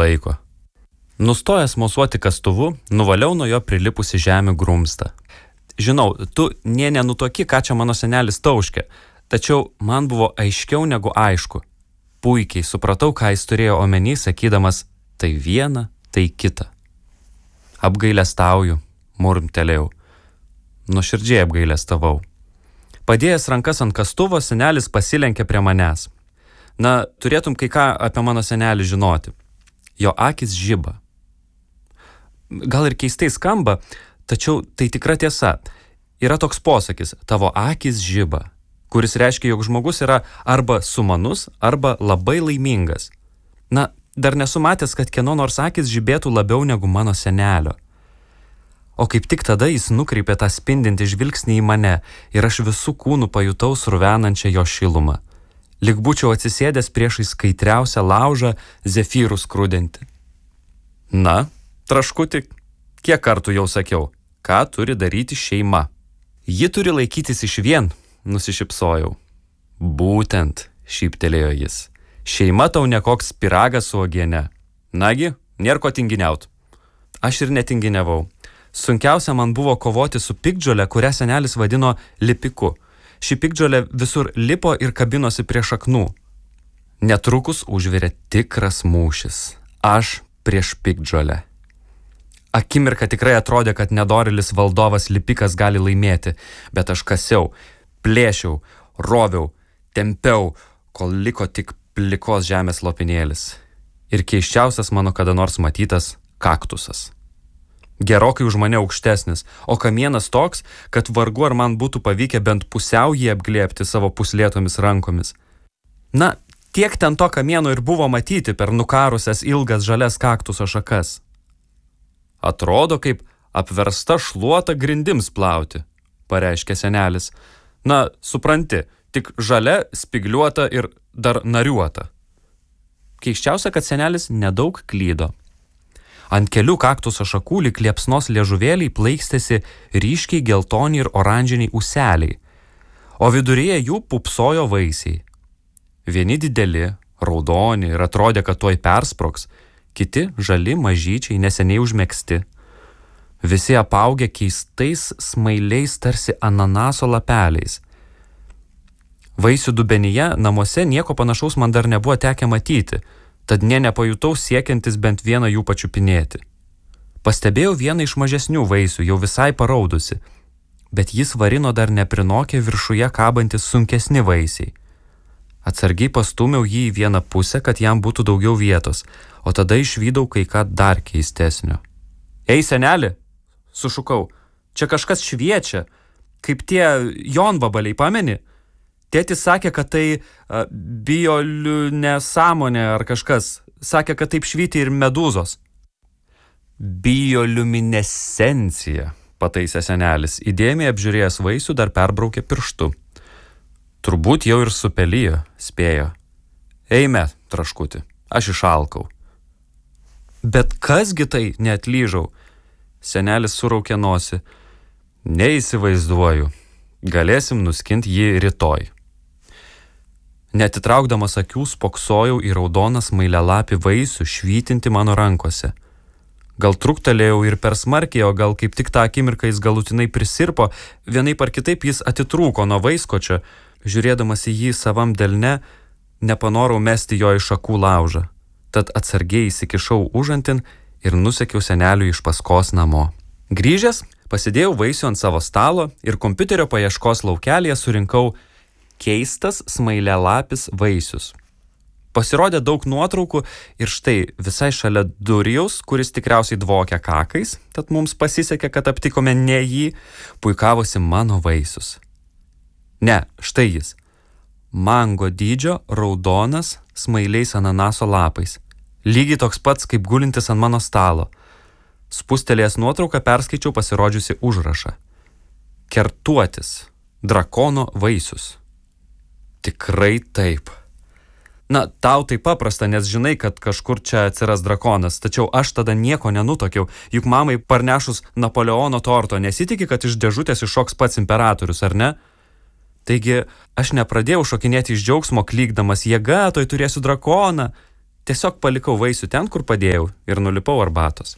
laiko. Nustojęs mosuoti kastuvu, nuvaliau nuo jo prilipusi žemė grumstą. Žinau, tu nė nenutuoki, ką čia mano senelis tauškė, tačiau man buvo aiškiau negu aišku. Puikiai supratau, ką jis turėjo omeny, sakydamas, tai viena, tai kita. Apgailestauju, murmtelėjau. Nuoširdžiai apgailestavau. Padėjęs rankas ant kastuvo, senelis pasilenkė prie manęs. Na, turėtum kai ką apie mano senelį žinoti. Jo akis žiba. Gal ir keistai skamba, tačiau tai tikra tiesa. Yra toks posakis, tavo akis žiba, kuris reiškia, jog žmogus yra arba sumanus, arba labai laimingas. Na, dar nesu matęs, kad kieno nors akis žibėtų labiau negu mano senelio. O kaip tik tada jis nukreipė tą spindintį žvilgsnį į mane ir aš visų kūnų pajutau sruvenančią jo šilumą. Lyg būčiau atsisėdęs priešais skaitriausią laužą zefyrų skrudinti. Na, traškuti, kiek kartų jau sakiau, ką turi daryti šeima. Ji turi laikytis išvien, nusišypsojau. Būtent, šyptelėjo jis. Šeima tau nekoks pyragas su uogiene. Nagi, nėr ko tinginiaut. Aš ir netinginiavau. Sunkiausia man buvo kovoti su piktžole, kurią senelis vadino lipiku. Ši piktžolė visur lipo ir kabinosi prie šaknų. Netrukus užvirė tikras mūšis. Aš prieš piktžolę. Akimirka tikrai atrodė, kad nedorilis valdovas lipikas gali laimėti, bet aš kasiau, plėšiau, roviau, tempiau, kol liko tik plikos žemės lopinėlis. Ir keisčiausias mano kada nors matytas kaktusas. Gerokai už mane aukštesnis, o kamienas toks, kad vargu ar man būtų pavykę bent pusiau jį apglėbti savo puslėtomis rankomis. Na, tiek ten to kamieno ir buvo matyti per nukarusias ilgas žalias kaktuso šakas. Atrodo, kaip apversta šluota grindims plauti, pareiškė senelis. Na, supranti, tik žalia, spigliuota ir dar nariuota. Keisčiausia, kad senelis nedaug klydo. Ant kelių kaktuso šakų lyg liepsnos liežuvėliai plaikstėsi ryškiai geltoni ir oranžiniai ūseliai, o viduryje jų pupsojo vaisiai. Vieni dideli, raudoni ir atrodė, kad tuoj persprogs, kiti žali, mažyčiai, neseniai užmegzti. Visi apaugę keistais smailiais tarsi ananaso lapeliais. Vaisių dubenyje namuose nieko panašaus man dar nebuvo tekę matyti, tad nė nepajutau siekiantis bent vieną jų pačiupinėti. Pastebėjau vieną iš mažesnių vaisių, jau visai paraudusi, bet jis varino dar neprinokė viršuje kabantis sunkesni vaisiai. Atsargiai pastūmiau jį į vieną pusę, kad jam būtų daugiau vietos, o tada išvydau kai ką dar keistesnio. Ei, seneli, sušukau, čia kažkas šviečia, kaip tie jonvabaliai, pameni? Tėtis sakė, kad tai bioliunesąmonė ar kažkas. Sakė, kad taip švyti ir medūzos. Bioliuminescencija, pataisė senelis. Įdėmiai apžiūrėjęs vaisių dar perbraukė pirštu. Turbūt jau ir supelijo, spėjo. Eime, traškuti, aš išalkau. Bet kasgi tai, neatlyžau. Senelis suraukė nosį. Neįsivaizduoju. Galėsim nuskinti jį rytoj. Netitraukdamas akių spoksojau į raudoną smailialapį vaisių švytinti mano rankose. Gal truktelėjau ir per smarkiai, o gal kaip tik tą akimirką jis galutinai prisirpo, vienaip ar kitaip jis atitrūko nuo vaiskočio, žiūrėdamas į jį savam delne, nepanorau mesti jo į šakų laužą. Tad atsargiai įsikišau užantin ir nusekiau seneliui iš paskos namo. Grįžęs, pasidėjau vaisių ant savo stalo ir kompiuterio paieškos laukelėje surinkau keistas smailialapis vaisius. Pasirodė daug nuotraukų ir štai visai šalia Durijaus, kuris tikriausiai dvokia kakais, tad mums pasisekė, kad aptikome ne jį, puikavosi mano vaisius. Ne, štai jis. Mango dydžio, raudonas, smailiais ananaso lapais. Lygiai toks pats, kaip gulintis ant mano stalo. Spustelėjęs nuotrauką perskaičiau pasirodžiusi užrašą. Kertuotis. Drakono vaisius. Tikrai taip. Na, tau tai paprasta, nes žinai, kad kažkur čia atsiras drakonas, tačiau aš tada nieko nenutokiau, juk mamai parnešus Napoleono torto nesitiki, kad iš dėžutės iššoks pats imperatorius, ar ne? Taigi, aš nepradėjau šokinėti iš džiaugsmo, klykdamas jėga, toj turėsiu drakoną. Tiesiog palikau vaisių ten, kur padėjau ir nulipau arbatos.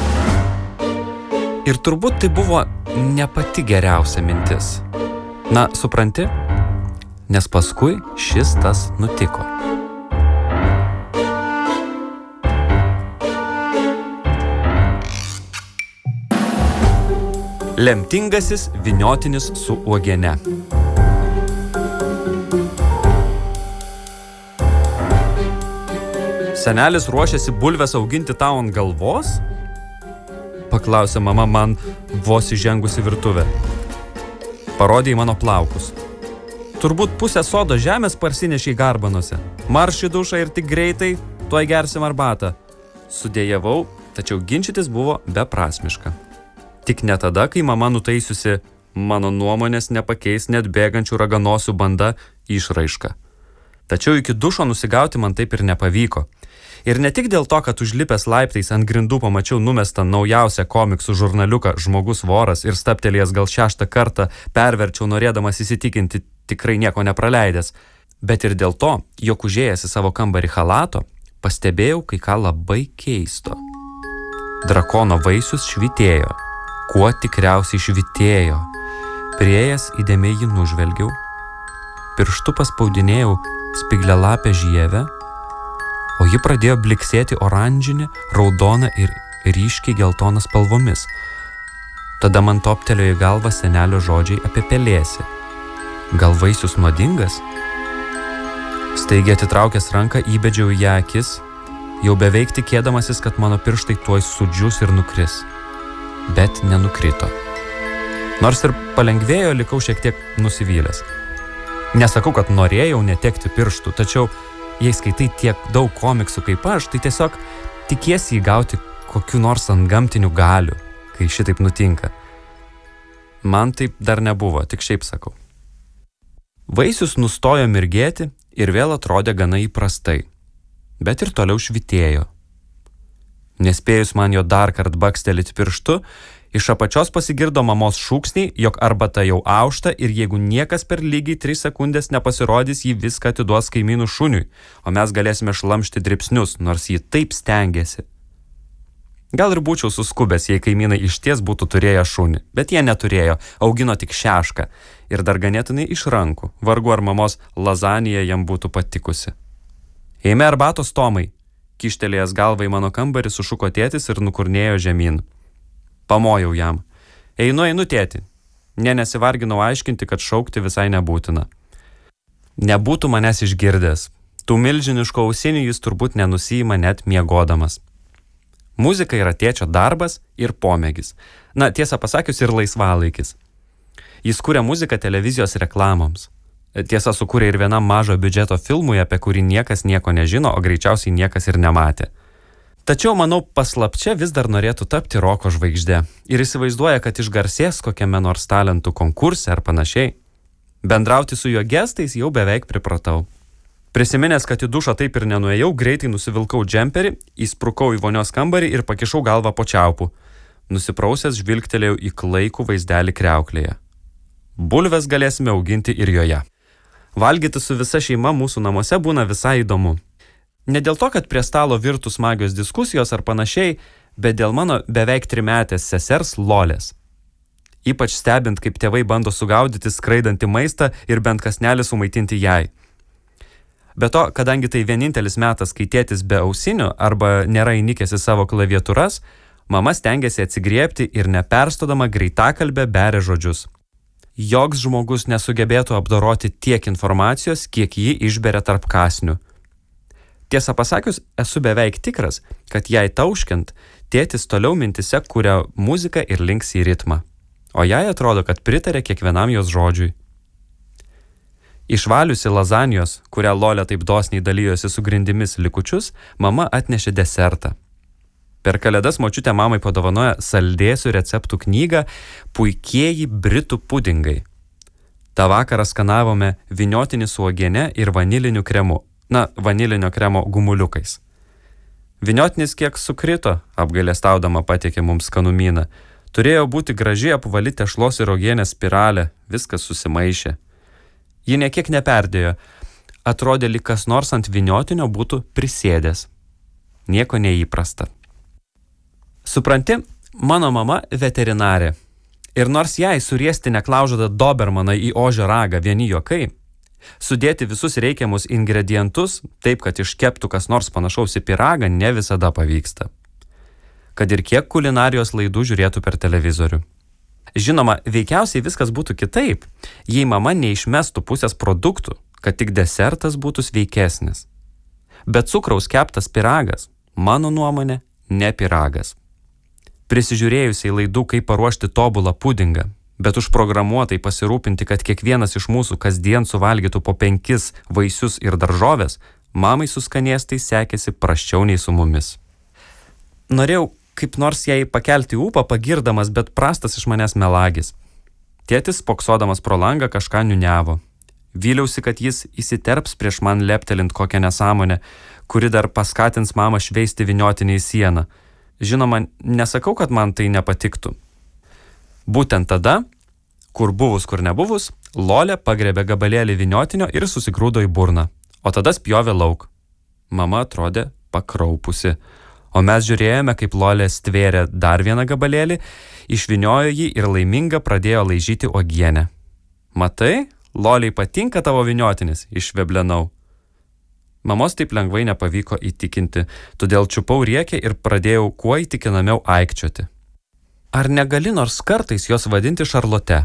Ir turbūt tai buvo ne pati geriausia mintis. Na, supranti? Nes paskui šis tas nutiko. Lemtingasis vyniotinis su uogiene. Senelis ruošiasi bulves auginti tau ant galvos? Paklausė mama man vos įžengusi virtuvę. Parodė į mano plaukus. Turbūt pusę sodo žemės parsinešė į garbanose. Marš į dušą ir tik greitai, tuoj gersim arbatą. Sudėjavau, tačiau ginčytis buvo beprasmiška. Tik ne tada, kai mama nutaisiusi mano nuomonės nepakeis net bėgančių raganosių banda išraišką. Tačiau iki dušo nusigauti man taip ir nepavyko. Ir ne tik dėl to, kad užlipęs laiptais ant grindų pamačiau numestą naujausią komiksų žurnaliuką Žmogus voras ir staptelėjęs gal 6 kartą perverčiau norėdamas įsitikinti tikrai nieko nepraleidęs, bet ir dėl to, jog užėjęs į savo kambarį chalato, pastebėjau kai ką labai keisto. Drakono vaisius švytėjo. Kuo tikriausiai švytėjo. Priėjęs įdėmiai jį nužvelgiau. Pirštu paspaudinėjau spiglialapę žievę, o ji pradėjo bliksėti oranžinė, raudona ir ryškiai geltona spalvomis. Tada man toptelėjo į galvą senelio žodžiai apie pelėsį. Gal vaisius nuodingas? Staigiai atitraukęs ranką įbedžiau į ją akis, jau beveik tikėdamasis, kad mano pirštai tuoj sudžius ir nukris. Bet nenukrito. Nors ir palengvėjo, likau šiek tiek nusivylęs. Nesakau, kad norėjau netekti pirštų, tačiau jei skaitai tiek daug komiksų kaip aš, tai tiesiog tikiesi įgauti kokių nors antgamtinių galių, kai šitaip nutinka. Man taip dar nebuvo, tik šiaip sakau. Vaisius nustojo mirgėti ir vėl atrodė gana įprastai, bet ir toliau švytėjo. Nespėjus man jo dar kart bakstelėti pirštu, iš apačios pasigirdo mamos šūksniai, jog arbata jau aušta ir jeigu niekas per lygiai 3 sekundės nepasirodys, jį viską atiduos kaimynų šuniui, o mes galėsime šlamšti dribsnius, nors jį taip stengėsi. Gal ir būčiau suskubęs, jei kaimynai išties būtų turėję šunį, bet jie neturėjo, augino tik šešką ir dar ganėtinai iš rankų, vargu ar mamos lazanija jam būtų patikusi. Eime arbatos, Tomai, kištelėjęs galvą į mano kambarį sušuko tėtis ir nukurnėjo žemyn. Pamojau jam. Einu, tėti. Nesivarginau aiškinti, kad šaukti visai nebūtina. Nebūtų manęs išgirdęs. Tų milžiniško ausinių jis turbūt nenusiima net miegodamas. Muzika yra tėčio darbas ir pomėgis. Na, tiesą pasakius, ir laisvalaikis. Jis kūrė muziką televizijos reklamoms. Tiesa, sukūrė ir vienam mažo biudžeto filmui, apie kurį niekas nieko nežino, o greičiausiai niekas ir nematė. Tačiau, manau, paslapčia vis dar norėtų tapti roko žvaigžde ir įsivaizduoja, kad išgarsės kokiame nors talentų konkurse ar panašiai. Bendrauti su jo gestais jau beveik pripratau. Prisiminęs, kad į dušą taip ir nenuėjau, greitai nusivilkau džemperį, įsprukau į vonios kambarį ir pakišau galvą po čiaupu. Nusiprausęs žvilgtelėjau į klaikų vaizdelį kriauklėje. Bulves galėsime auginti ir joje. Valgyti su visa šeima mūsų namuose būna visai įdomu. Ne dėl to, kad prie stalo virtų smagios diskusijos ar panašiai, bet dėl mano beveik 3-metės sesers Lolės. Ypač stebint, kaip tėvai bando sugaudyti skraidantį maistą ir bent kasnelį sumaitinti jai. Be to, kadangi tai vienintelis metas, kai tėtis be ausinių arba nėra įnikęs į savo klaviatūras, mama stengiasi atsigriebti ir neperstodama greitakalbę beria žodžius. Joks žmogus nesugebėtų apdoroti tiek informacijos, kiek ji išberia tarp kąsnių. Tiesą pasakius, esu beveik tikras, kad jai tauškiant, tėtis toliau mintise kuria muziką ir linksi į ritmą. O jai atrodo, kad pritarė kiekvienam jos žodžiui. Išvaliusi lazanijos, kurią Lolė taip dosniai dalijosi su grindimis likučius, mama atnešė desertą. Per kalėdas močiutė mamai padovanoja saldėsių receptų knygą Puikieji britų pudingai. Ta vakarą skanavome vyniotinį su uogiene ir vaniliniu kremu. Na, vanilinio kremo gumuliukais. Vyniotinis kiek sukrito, apgailestaudama patiekė mums skanumyną. Turėjo būti graži apvali tešlos ir uogienės spiralė, viskas susimaišė. Ji niekiek neperdėjo. Atrodė, lyg kas nors ant vyniotinio būtų prisėdęs. Nieko neįprasta. Supranti, mano mama veterinarė. Ir nors jai suriesti neklaužadą dobermaną į ožio ragą vieni juokai, sudėti visus reikiamus ingredientus taip, kad iškeptų kas nors panašaus į pyragą, ne visada pavyksta. Kad ir kiek kulinarijos laidų žiūrėtų per televizorių. Žinoma, veikiausiai viskas būtų kitaip, jei mama neišmestų pusės produktų, kad tik desertas būtų sveikesnis. Bet cukraus keptas pyragas, mano nuomonė, ne pyragas. Prisižiūrėjusiai laidų, kaip paruošti tobulą pudingą, bet užprogramuotai pasirūpinti, kad kiekvienas iš mūsų kasdien suvalgytų po 5 vaisius ir daržovės, mamai su skanėstais sekėsi prasčiau nei su mumis. Norėjau kaip nors jai pakelti ūpą pagirdamas, bet prastas iš manęs melagis. Tėtis, spoksodamas pro langą, kažką niuniavo. Vyliausi, kad jis įsiterps prieš man leptelint kokią nesąmonę, kuri dar paskatins mamą šveisti vyniotinį į sieną. Žinoma, nesakau, kad man tai nepatiktų. Būtent tada, kur buvus, kur nebuvus, Lolė pagrebė gabalėlį vyniotinio ir susigrūdo į burną, o tada spjovė lauk. Mama atrodė pakraupusi, o mes žiūrėjome, kaip Lolė stvėrė dar vieną gabalėlį, išvyniojo jį ir laiminga pradėjo laižyti uogienę. Matai, Loliai patinka tavo vyniotinis, išveblenau. Mamos taip lengvai nepavyko įtikinti, todėl čiupau riekę ir pradėjau kuo įtikinamiau aikčioti. Ar negali nors kartais jos vadinti Šarlote?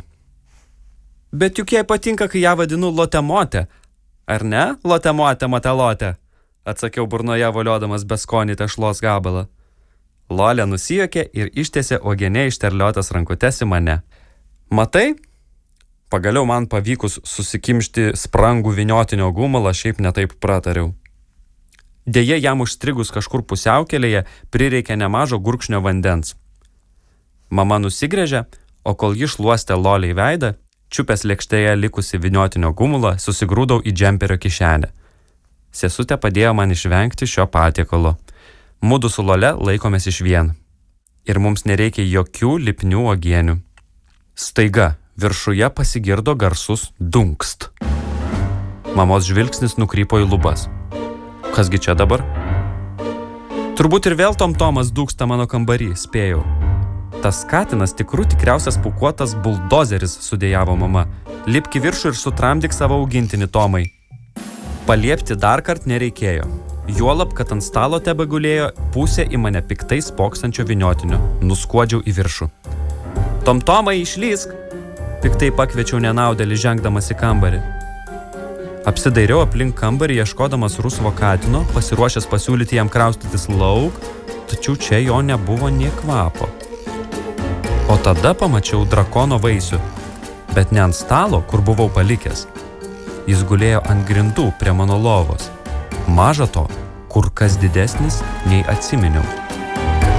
Bet juk jai patinka, kai ją vadinu Lotemote. Ar ne, Lotemote, Matelote? Atsakiau burnoje voliodamas beskonį tešlos gabalą. Lolė nusijuokė ir ištiesė uogienė išterliotas rankutes į mane. Matai? Pagaliau man pavykus susikimšti sprangų vyniotinio gumulą, šiaip netaip pratariau. Deja, jam užstrigus kažkur pusiaukelėje prireikė nemažo gurkšnio vandens. Mama nusigręžė, o kol ji šluostė Lolei veidą, čiupęs lėkštėje likusi vyniotinio gumulą, susigrūdau į džemperio kišenę. Sesutė padėjo man išvengti šio patiekalo. Mudu su Lole laikomės išvien. Ir mums nereikia jokių lipnių uogienių. Staiga viršuje pasigirdo garsus dunkst. Mamos žvilgsnis nukrypo į lubas. Kasgi čia dabar? Turbūt ir vėl Tomtomas dūksta mano kambarį, spėjau. Tas katinas tikriausias pūkuotas buldozeris, sudėjavo mama. Lipk į viršų ir sutramdyk savo augintinį, Tomai. Paliepti dar kart nereikėjo. Juolab, kad ant stalo tebegulėjo pusė į mane piktai spoksančio vyniotinio. Nuskuodžiau į viršų. Tomtomai, išlysk! Piktai pakviečiau nenaudėlį žengdamas į kambarį. Apsidairiau aplink kambarį, ieškodamas rusvo katino, pasiruošęs pasiūlyti jam kraustytis lauk, tačiau čia jo nebuvo nė kvapo. O tada pamačiau drakono vaisių, bet ne ant stalo, kur buvau palikęs. Jis gulėjo ant grindų prie mano lovos. Maža to, kur kas didesnis nei atsiminiau.